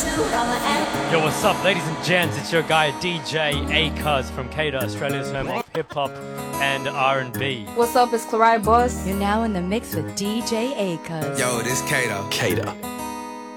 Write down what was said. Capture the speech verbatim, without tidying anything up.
Yo, what's up, ladies and gents? It's your guy D J A-Cuz from Kada, Australia's home of hip-hop and R and B. What's up, it's Clarai Boss. You're now in the mix with D J A-Cuz. Yo, this Kato. Kada.